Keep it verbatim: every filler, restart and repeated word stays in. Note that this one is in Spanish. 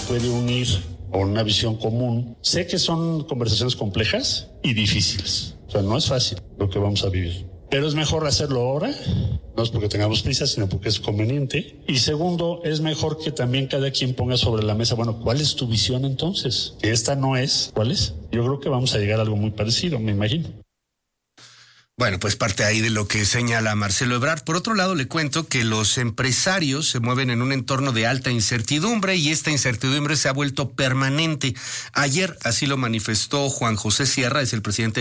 puede unir con una visión común. Sé que son conversaciones complejas y difíciles. O sea, no es fácil lo que vamos a vivir. Pero es mejor hacerlo ahora, no es porque tengamos prisa, sino porque es conveniente. Y segundo, es mejor que también cada quien ponga sobre la mesa, bueno, ¿cuál es tu visión entonces? Que esta no es, ¿cuál es? Yo creo que vamos a llegar a algo muy parecido, me imagino. Bueno, pues parte ahí de lo que señala Marcelo Ebrard. Por otro lado, le cuento que los empresarios se mueven en un entorno de alta incertidumbre y esta incertidumbre se ha vuelto permanente. Ayer así lo manifestó Juan José Sierra, es el presidente